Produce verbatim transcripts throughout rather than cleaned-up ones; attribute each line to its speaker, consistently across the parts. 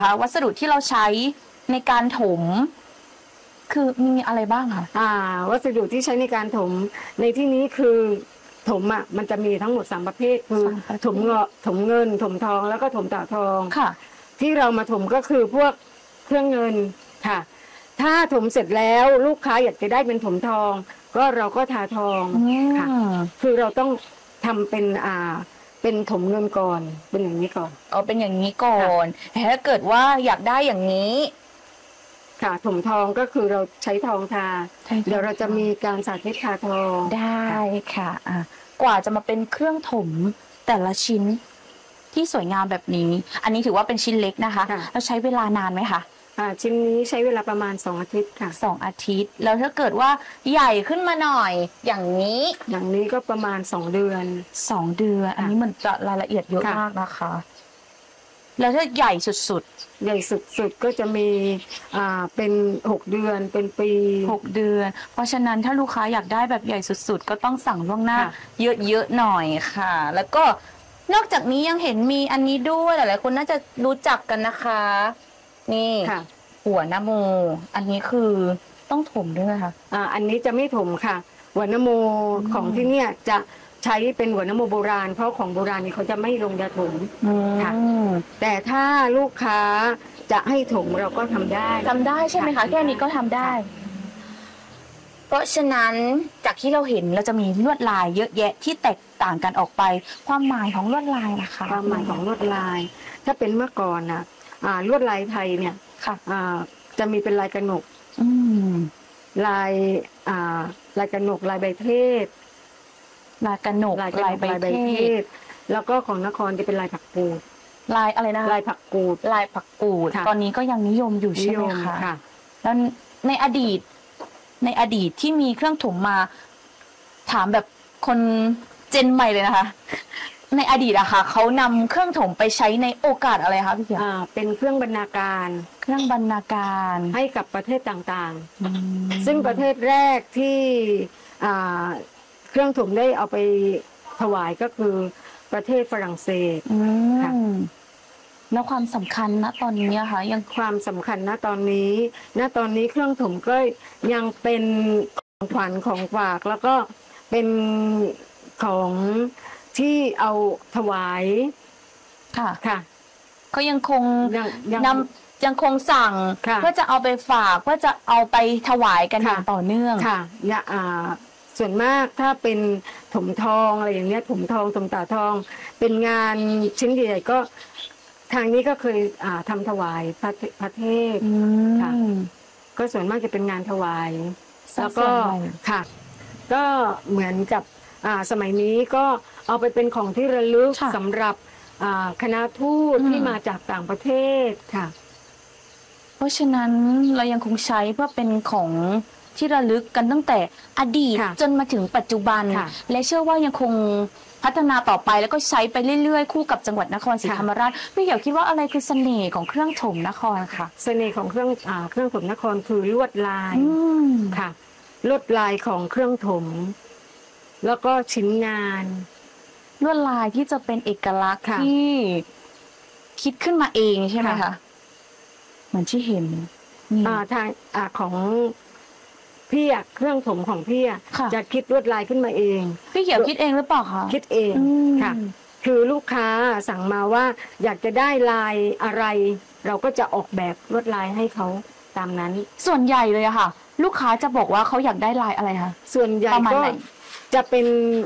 Speaker 1: คะวัสดุที่เราใช้ในการถมคือมีอะไรบ้างคะ
Speaker 2: อ่าวัสดุที่ใช้ในการถมในที่นี้คือถมอ่ะมันจะมีทั้งหมดสามประเภทคือถมเงาะถมเงินถมทองแล้วก็ถมตาทอง
Speaker 1: ค่ะ
Speaker 2: ที่เรามาถมก็คือพวกเครื่องเงินค่ะถ้าถมเสร็จแล้วลูกค้าอยากจะได้เป็นถมทองก็เราก็ทาทองค่ะคือเราต้องทำเป็นอ่าเป็นถมเงินก่อนเป็นอย่างนี้ก่อน
Speaker 1: เอาเป็นอย่างนี้ก่อนแต่ถ้าเกิดว่าอยากได้อย่างนี้
Speaker 2: ค่ะถมทองก็คือเราใช้ทองทาเดี๋ยวเราจะมีการสาธิตทาทอง
Speaker 1: ได้ค่ะอ่ะกว่าจะมาเป็นเครื่องถมแต่ละชิ้นที่สวยงามแบบนี้อันนี้ถือว่าเป็นชิ้นเล็กนะคะแล้วใช้เวลานานไหมคะ
Speaker 2: ชิ้นนี้ใช้เวลาประมาณสองอาทิตย์ค่ะ
Speaker 1: สองอาทิตย์แล้วถ้าเกิดว่าใหญ่ขึ้นมาหน่อยอย่างนี้
Speaker 2: อย่างนี้ก็ประมาณสองเดือน
Speaker 1: สองเดือนอันนี้มันจะรายละเอียดเยอะมากนะคะแล้วถ้าใหญ่สุด
Speaker 2: ๆใหญ่สุดๆก็จะมีอ่าเป็นหกเดือนเป็นปี
Speaker 1: หกเดือนเพราะฉะนั้นถ้าลูกค้าอยากได้แบบใหญ่สุดๆก็ต้องสั่งล่วงหน้าเยอะๆหน่อยค่ะแล้วก็นอกจากนี้ยังเห็นมีอันนี้ด้วยหลายๆคนน่าจะรู้จักกันนะคะนี่หัวนโมอันนี้คือต้องถมด้วยไหมคะ
Speaker 2: อ่าอันนี้จะไม่ถมค่ะหัวนโมของที่เนี่ยจะใช้เป็นหัวนโมโบราณเพราะของโบราณนี่เขาจะไม่ลงยาถมค่ะแต่ถ้าลูกค้าจะให้ถมเราก็ทำได้
Speaker 1: ทำได้ใช่ไหมคะแค่นี้ก็ทำได้เพราะฉะนั้นจากที่เราเห็นเราจะมีลวดลายเยอะแยะที่แตกต่างกันออกไปความหมายของลวดลายนะคะ
Speaker 2: ความหมายของลวดลายถ้าเป็นเมื่อก่อนนะอ่าลวดลายไทยเนี่ย
Speaker 1: ค่ะ
Speaker 2: อ่าจะมีเป็นลายกระหนกลายอ่าลายกระหนกลายใบเทศ
Speaker 1: ลายกระหนกลายใบเทศ
Speaker 2: แล้วก็ของนครจะเป็นลายผักกูด
Speaker 1: ลายอะไรนะ
Speaker 2: ลายผักกูด
Speaker 1: ลายผักกูดตอนนี้ก็ยังนิยมอยู่ใช่ไหมคะแล้วในอดีตในอดีตที่มีเครื่องถมมาถามแบบคนเจนใหม่เลยนะคะในอดีตอะค่ะเขานำเครื่องถมไปใช้ในโอกาสอะไรคะพี่เขียว
Speaker 2: เป็นเครื่องบรรณาการ
Speaker 1: เครื่องบรรณาการ
Speaker 2: ให้กับประเทศต่างๆซึ่งประเทศแรกที่เครื่องถมได้เอาไปถวายก็คือประเทศฝรั่งเศสค่ะ
Speaker 1: แล้วความสำคัญณตอนนี้อะค่ะ
Speaker 2: ยังความสำคัญณตอนนี้ณตอนนี้เครื่องถมก็ยังเป็นของขวัญของฝากแล้วก็เป็นของที่เอาถวาย
Speaker 1: ค่ะ
Speaker 2: ค่ะ
Speaker 1: ก็ยังคงนำยังคงสั่งเพื่อจะเอาไปฝากเพื่อจะเอาไปถวายกันอย่างต่อเนื่อง
Speaker 2: ค่ะเนี่ยส่วนมากถ้าเป็นถมทองอะไรอย่างเงี้ยถมทองถมตาทองเป็นงานชิ้นใหญ่ก็ทางนี้ก็เคยทำถวายพระพระเทพค่ะก็ส่วนมากจะเป็นงานถวายแล้วก็ค่ะก็เหมือนกับสมัยนี้ก็เอาไปเป็นของที่ระลึกสำหรับคณะทูตที่มาจากต่างประเทศค่ะ
Speaker 1: เพราะฉะนั้นเรายังคงใช้เพื่อเป็นของที่ระลึกกันตั้งแต่อดีตจนมาถึงปัจจุบันและเชื่อว่ายังคงพัฒนาต่อไปแล้วก็ใช้ไปเรื่อยๆคู่กับจังหวัดนครศรีธรรมราชพี่เหี่ยวคิดว่าอะไรคือเสน่ห์ของเครื่องถมนครค่ะ
Speaker 2: เสน่ห์ของเครื่องเครื่องถมนครคือลวดลายค่ะลวดลายของเครื่องถมแล้วก็ชิ้นงาน
Speaker 1: ลวดลายที่จะเป็นเอกลักษณ์ที่คิดขึ้นมาเองใช่ไหมคะเหมือนที่เห็น
Speaker 2: ทางของพี่อะเครื่องถมของพี่อะจะคิดลวดลายขึ้นมาเอง
Speaker 1: พี่เขียวคิดเองหรือเปล่าคะ
Speaker 2: คิดเองค่ะคือลูกค้าสั่งมาว่าอยากจะได้ลายอะไรเราก็จะออกแบบลวดลายให้เขาตามนั้น
Speaker 1: ส่วนใหญ่เลยอะค่ะลูกค้าจะบอกว่าเขาอยากได้ลายอะไรคะ
Speaker 2: ส่วนใหญ่ก็จะเป็น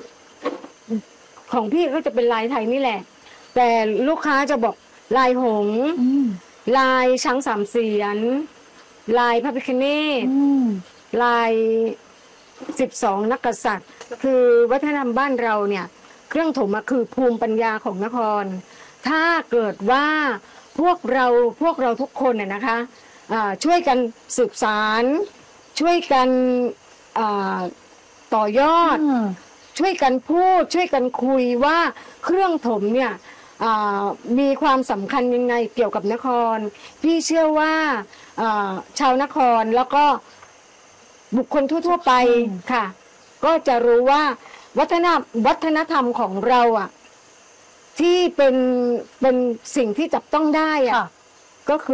Speaker 2: ของพี่ก็จะเป็นลายไทยนี่แหละแต่ลูกค้าจะบอกลายหงส์ลายช้างสามเสียนลายพระพิฆเนศลายสิบสองนักกษัตริย์คือวัฒนธรรมบ้านเราเนี่ยเครื่องถมคือภูมิปัญญาของนครถ้าเกิดว่าพวกเราพวกเราทุกคนเนี่ยนะคะช่วยกันสืบสารช่วยกันต่อยอดช่วยกันพูดช่วยกันคุยว่าเครื่องถมเนี่ยมีความสำคัญยังไงเกี่ยวกับนครพี่เชื่อว่าชาวนครแล้วก็บุคคลทั่วๆไปค่ะก็จะรู้ว่าวัฒนวัฒนธรรมของเราอ่ะที่เป็นเป็นสิ่งที่จับต้องได้อ่ะก็คือ